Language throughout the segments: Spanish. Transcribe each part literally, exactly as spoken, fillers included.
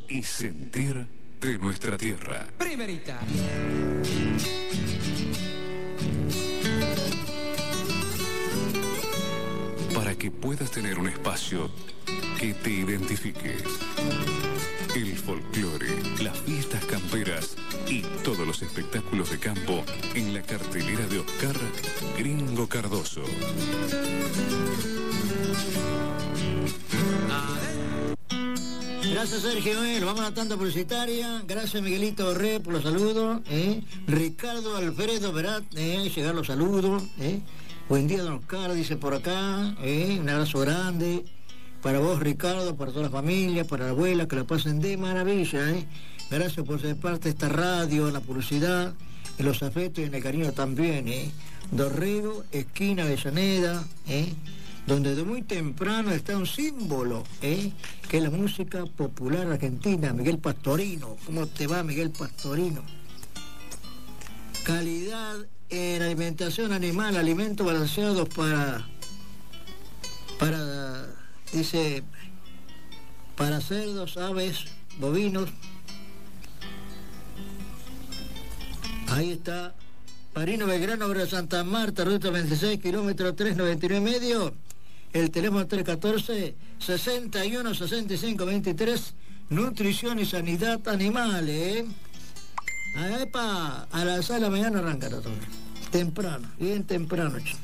y sentir de nuestra tierra. Primerita. Para que puedas tener un espacio que te identifique. El folclore, las fiestas camperas y todos los espectáculos de campo en la cartelera de Oscar Gringo Cardoso. Gracias, Sergio. Eh. Vamos a la tanda publicitaria. Gracias, Miguelito Re, por los saludos. Eh. Ricardo Alfredo Verat, eh. llegar los saludos. Eh. Buen día, don Oscar, dice por acá. Eh. Un abrazo grande. Para vos, Ricardo, para toda la familia, para la abuela, que la pasen de maravilla. Eh. Gracias por ser parte de esta radio, la publicidad, en los afectos y en el cariño también. Eh. Dorrego, esquina Avellaneda, eh. donde de muy temprano está un símbolo, ¿eh? que es la música popular argentina, Miguel Pastorino. ¿Cómo te va, Miguel Pastorino? Calidad en alimentación animal, alimentos balanceados para, para, dice, para cerdos, aves, bovinos. Ahí está, Marino Belgrano, Obra Santa Marta, ruta veintiséis, kilómetro tres noventa y nueve medio. El teléfono tres uno cuatro, seis uno, seis cinco dos tres, Nutrición y Sanidad Animal, ¿eh? A, epa, a las seis de la mañana arranca todo. Temprano, bien temprano, che.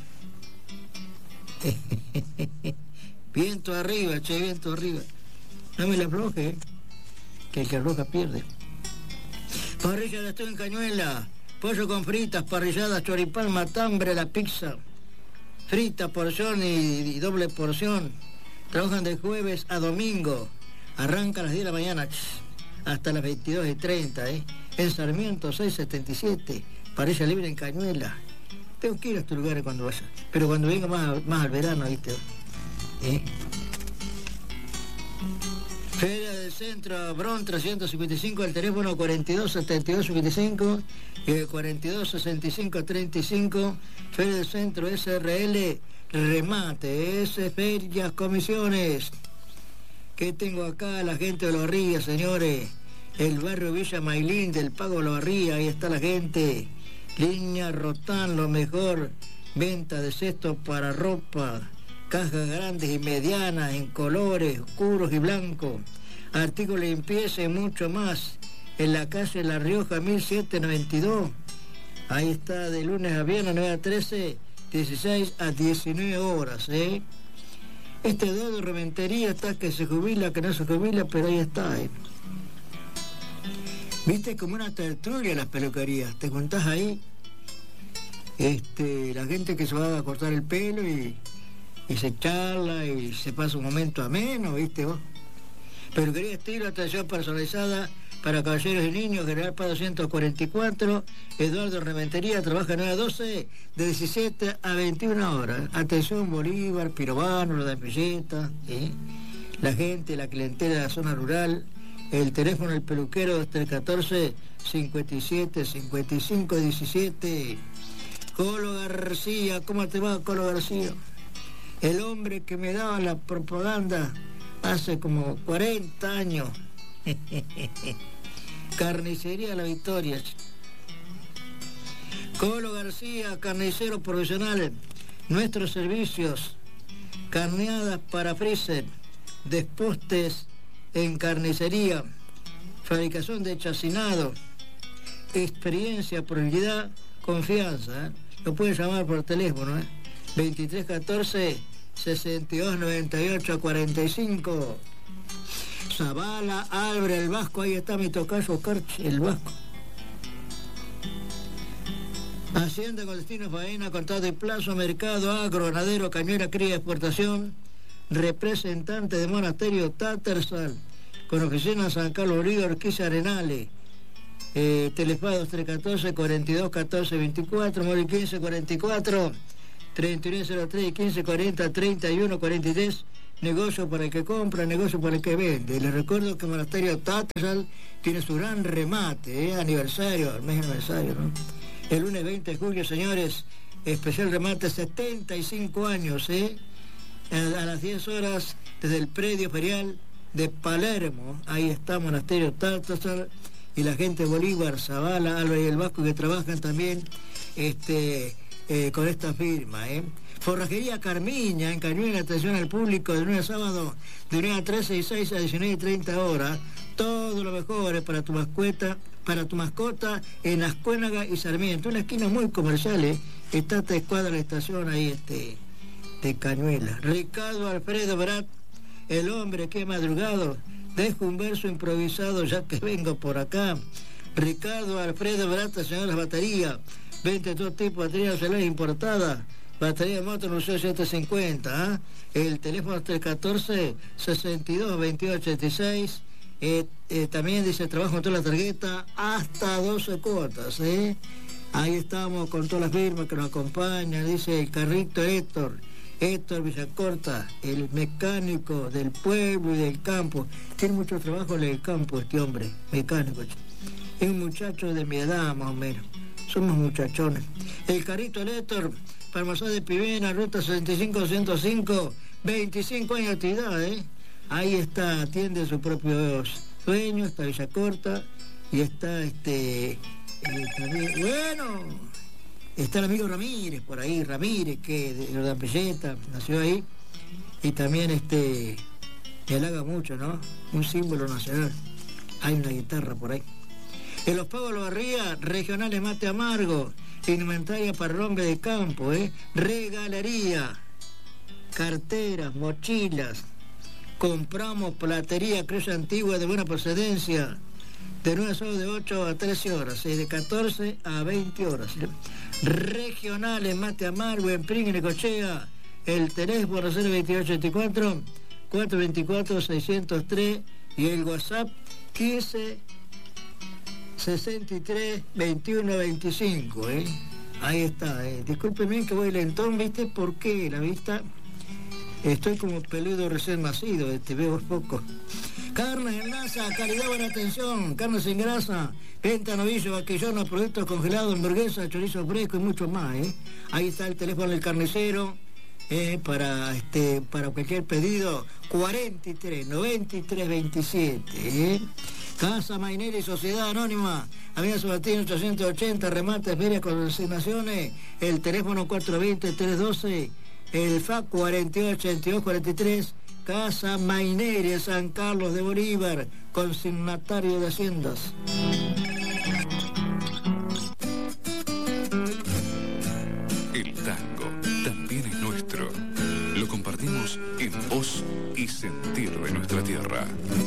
Viento arriba, che, viento arriba. No me le afloje, ¿eh? Que el que afloja pierde. Parrilla de Estudio en Cañuela, pollo con fritas, parrilladas, choripán, matambre, la pizza. Frita, porción y, y doble porción. Trabajan de jueves a domingo. Arranca a las diez de la mañana hasta las veintidós y treinta, ¿eh? En Sarmiento seiscientos setenta y siete. Parrilla libre en Cañuela. Tengo que ir a estos lugares cuando vaya. Pero cuando venga más, más al verano, ¿viste? ¿Eh? Feria del Centro, Bron trescientos cincuenta y cinco, el teléfono cuarenta y dos setenta y dos cincuenta y cinco y el cuarenta y dos sesenta y cinco treinta y cinco. Feria del Centro, S R L, remate, S Ferias, comisiones. ¿Qué tengo acá? La gente de Loarría, señores. El barrio Villa Mailín del Pago de Loarría, ahí está la gente. Línea Rotán, lo mejor. Venta de cestos para ropa. Cajas grandes y medianas en colores oscuros y blancos, artículos de limpieza y mucho más, en la calle La Rioja mil setecientos noventa y dos. Ahí está, de lunes a viernes, nueve a trece, dieciséis a diecinueve horas, ¿eh? Este dedo de reventería está que se jubila, que no se jubila, pero ahí está, ¿eh? Viste, como una tertulia las peluquerías, te contás ahí, este, la gente que se va a cortar el pelo y y se charla y se pasa un momento ameno, ¿viste vos? Peluquería estilo, atención personalizada para caballeros y niños, General Paz doscientos cuarenta y cuatro, Eduardo Rementería, trabaja nueve a doce, de diecisiete a veintiuna horas. Atención Bolívar, Pirobano, La de Pelleta, ¿eh? La gente, la clientela de la zona rural, el teléfono del peluquero es tres uno cuatro, cincuenta y siete, cincuenta y cinco, diecisiete. Colo García, ¿cómo te va, Colo García? El hombre que me daba la propaganda hace como cuarenta años. Carnicería La Victoria. Colo García, carnicero profesional. Nuestros servicios. Carneadas para freezer. Despostes en carnicería. Fabricación de chacinado. Experiencia, probabilidad, confianza. ¿eh? Lo pueden llamar por teléfono. ¿eh? veintitrés catorce, sesenta y dos noventa y ocho cuarenta y cinco. Zavala, Albre, el Vasco, ahí está mi tocayo Carchi, el Vasco. Hacienda con destino faena, contrato de plazo, mercado, agro, ganadero, cañera, cría, exportación. Representante de Monasterio Tattersall, con oficina San Carlos Río, Orquiza Arenales. Eh, Telefados tres uno cuatro, cuarenta y dos catorce veinticuatro, móvil quince cuarenta y cuatro, treinta y uno cero tres, quince cuarenta, treinta y uno cuarenta y tres. Negocio para el que compra, negocio para el que vende. Les recuerdo que Monasterio Tattersall tiene su gran remate, ¿eh? aniversario, el mes de aniversario, ¿no? El lunes veinte de julio, señores, especial remate, setenta y cinco años, ¿eh? A las diez horas, desde el predio ferial, de Palermo, ahí está Monasterio Tartasar, y la gente de Bolívar, Zavala, Álvarez y el Vasco, que trabajan también este, eh, con esta firma. ¿eh? Forrajería Carmiña, en Cañuelas, atención al público, de lunes a sábado, de nueve a trece y seis a diecinueve y treinta horas. Todo lo mejor para tu mascota, para tu mascota en Las Cuénagas y Sarmiento. Una esquina muy comercial, ¿eh? Está esta escuadra de la estación ahí este, de Cañuelas. Ricardo Alfredo Brat, el hombre que ha madrugado, dejo un verso improvisado ya que vengo por acá. Ricardo Alfredo Brat, señoras batería, vende todo tipo de baterías celulares importadas, batería de moto Luceo setecientos cincuenta, ¿eh? El teléfono es tres uno cuatro, sesenta y dos, veintiocho ochenta y seis. Eh, eh, también dice trabajo con toda la tarjeta hasta doce cuotas, ¿eh? Ahí estamos con todas las firmas que nos acompañan. Dice el carrito Héctor, Héctor Villacorta, el mecánico del pueblo y del campo. Tiene mucho trabajo en el campo este hombre, mecánico. Es un muchacho de mi edad más o menos. Somos muchachones. El carrito Héctor, Parmasá de Pivena, ruta sesenta y cinco ciento cinco, veinticinco años de actividad, ¿eh? Ahí está, atiende sus propios sueños, está Villacorta, y está este, eh, también, bueno, está el amigo Ramírez por ahí, Ramírez, que de Jordán Pelleta, nació ahí, y también este, me halaga mucho, ¿no? Un símbolo nacional, hay una guitarra por ahí. En Los Pagos de la Barría, regionales mate amargo, indumentaria para el hombre de campo, ¿eh? Regalería, carteras, mochilas. Compramos platería cruz antigua de buena procedencia, de nueve a sábado de ocho a trece horas, ¿eh? De catorce a veinte horas. ¿eh? Regionales mate amargo, en Pring, en Necochea, el teléfono cero veintiocho veinticuatro, cuatrocientos veinticuatro, seiscientos tres y el WhatsApp quince sesenta y tres veintiuno veinticinco, ¿eh? Ahí está, ¿eh? Discúlpeme que voy lentón, ¿viste? Porque la vista... Estoy como peludo recién nacido, este, veo poco. Carnes en masa, calidad, buena atención, carne sin grasa, venta, novillo, vaquillón, productos congelados, hamburguesa, chorizo fresco y mucho más, ¿eh? Ahí está el teléfono del carnicero, eh, para, este, para cualquier pedido, cuarenta y tres, noventa y tres, veintisiete, ¿eh? Casa Mainera y Sociedad Anónima, Avenida Sabatini ochocientos ochenta, remate, feria con asignaciones, el teléfono cuatro dos cero, tres uno dos, el F A C cuarenta y ocho, ochenta y dos, cuarenta y tres, Casa Mainera, San Carlos de Bolívar, consignatario de Haciendas. El tango también es nuestro. Lo compartimos en voz y sentir de nuestra tierra.